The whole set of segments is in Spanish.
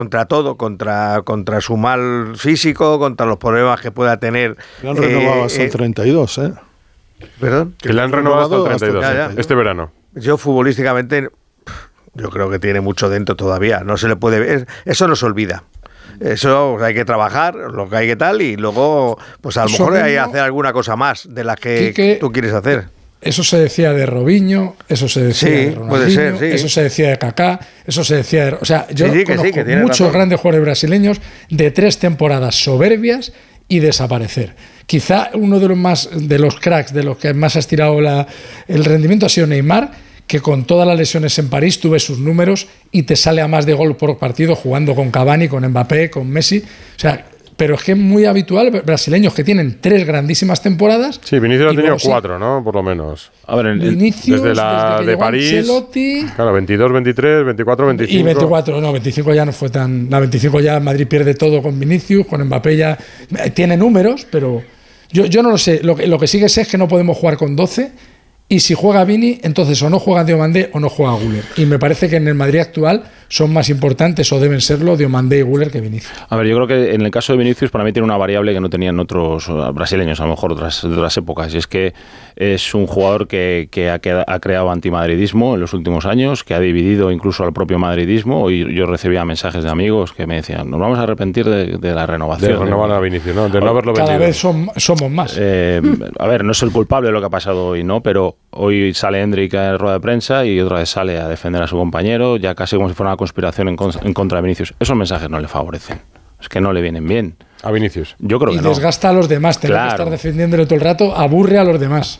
contra todo, contra su mal físico, contra los problemas que pueda tener. Le han renovado hasta el 32, ¿eh? ¿Perdón? Que le han renovado hasta el 32, este verano. Yo futbolísticamente, yo creo que tiene mucho dentro todavía. No se le puede ver. Eso no se olvida. Eso hay que trabajar, lo que hay que tal, y luego, pues a lo mejor hay que hacer alguna cosa más de las que tú quieres hacer. Eso se decía de Robinho, eso se decía de Ronaldinho, eso se decía de Kaká, eso se decía de... O sea, yo conozco muchos grandes jugadores brasileños de 3 temporadas soberbias y desaparecer. Quizá uno de los cracks, de los que más ha estirado el rendimiento ha sido Neymar, que con todas las lesiones en París tuve sus números y te sale a más de gol por partido jugando con Cavani, con Mbappé, con Messi. O sea, pero es que es muy habitual brasileños que tienen 3 grandísimas temporadas. Sí, Vinicius ha tenido 4, ¿no? Por lo menos. A ver, Vinicius, desde la de París. Ancelotti, claro, 22, 23, 24, 25. Y 24, no, 25 ya no fue tan... La 25 ya Madrid pierde todo con Vinicius, con Mbappé ya... Tiene números, pero yo no lo sé. Lo que sí que sé es que no podemos jugar con 12. Y si juega Vini, entonces o no juega Diomandé o no juega Güler. Y me parece que en el Madrid actual son más importantes o deben serlo Diomandé y Güler que Vinicius. A ver, yo creo que en el caso de Vinicius para mí tiene una variable que no tenían otros brasileños, a lo mejor de otras épocas, y es que es un jugador que ha creado antimadridismo en los últimos años, que ha dividido incluso al propio madridismo. Y yo recibía mensajes de amigos que me decían, nos vamos a arrepentir de la renovación. De renovar a Vinicius, ¿no? De no haberlo vendido. Cada vez somos más. A ver, no es el culpable de lo que ha pasado hoy, ¿no? Pero hoy sale Hendrik en rueda de prensa y otra vez sale a defender a su compañero, ya casi como si fuera una conspiración en contra de Vinicius. Esos mensajes no le favorecen. Es que no le vienen bien. A Vinicius. Yo creo que no. Y desgasta a los demás. Tener que estar defendiéndole todo el rato aburre a los demás.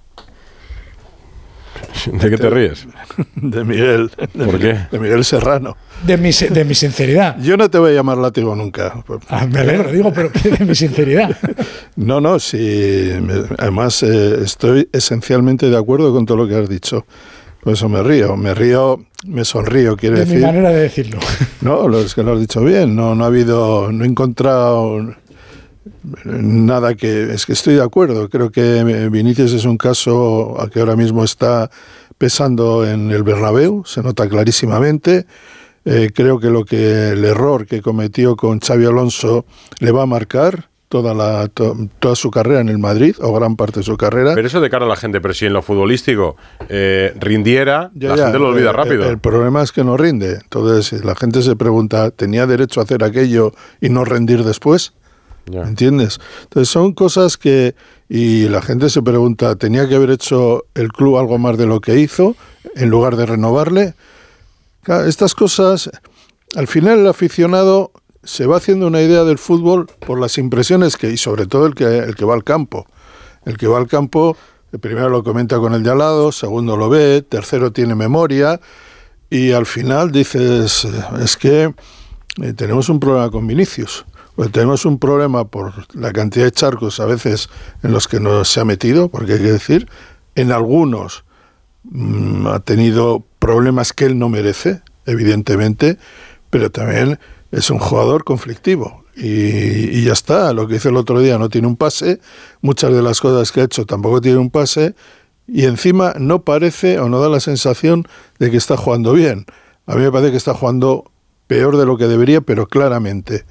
¿De qué te ríes? De Miguel. ¿Por qué? De Miguel Serrano. De mi sinceridad. Yo no te voy a llamar látigo nunca. Me alegro, digo, pero de mi sinceridad. No, sí. Además, estoy esencialmente de acuerdo con todo lo que has dicho. Por eso me río, me sonrío, quiero decir. De mi manera de decirlo. No, es que lo has dicho bien. No he encontrado nada que... Es que estoy de acuerdo. Creo que Vinicius es un caso a que ahora mismo está pesando en el Bernabéu, se nota clarísimamente. Creo que el error que cometió con Xabi Alonso le va a marcar toda su carrera en el Madrid, o gran parte de su carrera. Pero eso de cara a la gente, pero si en lo futbolístico rindiera, la gente lo olvida rápido. El problema es que no rinde. Entonces la gente se pregunta, ¿tenía derecho a hacer aquello y no rendir después? Ya. ¿Entiendes? Entonces son cosas que... Y la gente se pregunta, ¿tenía que haber hecho el club algo más de lo que hizo en lugar de renovarle? Claro, estas cosas, al final el aficionado se va haciendo una idea del fútbol por las impresiones y sobre todo el que va al campo. El que va al campo, primero lo comenta con el de al lado, segundo lo ve, tercero tiene memoria, y al final dices, es que tenemos un problema con Vinicius. Pues tenemos un problema por la cantidad de charcos a veces en los que nos se ha metido, porque hay que decir, en algunos ha tenido problemas que él no merece, evidentemente, pero también es un jugador conflictivo y ya está. Lo que hizo el otro día no tiene un pase, muchas de las cosas que ha hecho tampoco tiene un pase, y encima no parece o no da la sensación de que está jugando bien. A mí me parece que está jugando peor de lo que debería, pero claramente.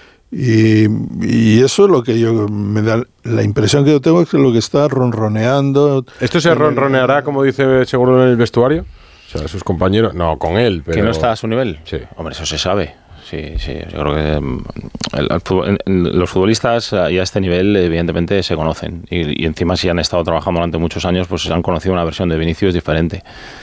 Y eso es lo que me da la impresión que yo tengo, es que lo que está ronroneando. ¿Esto se ronroneará, como dice seguro, en el vestuario? O sea, sus compañeros, no, con él. Pero... ¿Que no está a su nivel? Sí. Hombre, eso se sabe. Sí, yo creo que los futbolistas y a este nivel evidentemente se conocen. Y encima si han estado trabajando durante muchos años, pues han conocido una versión de Vinicius diferente.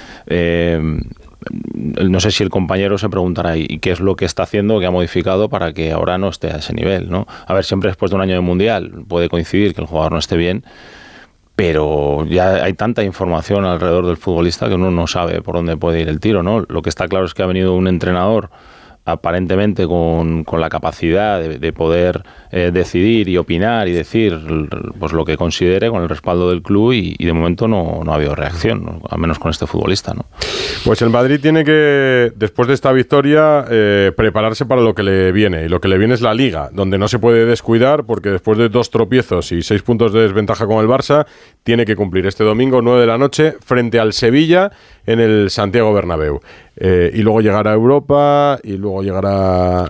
No sé si el compañero se preguntará ¿y qué es lo que está haciendo, que ha modificado para que ahora no esté a ese nivel, ¿no? A ver, siempre después de un año de mundial puede coincidir que el jugador no esté bien, pero ya hay tanta información alrededor del futbolista que uno no sabe por dónde puede ir el tiro, ¿no? Lo que está claro es que ha venido un entrenador aparentemente con la capacidad de poder decidir y opinar y decir pues lo que considere con el respaldo del club y de momento no ha habido reacción, ¿no? Al menos con este futbolista, ¿no? Pues el Madrid tiene que, después de esta victoria, prepararse para lo que le viene, y lo que le viene es la Liga, donde no se puede descuidar porque después de 2 tropiezos y 6 puntos de desventaja con el Barça, tiene que cumplir este domingo 9 de la noche frente al Sevilla en el Santiago Bernabéu. y luego llegar a Europa y luego llegar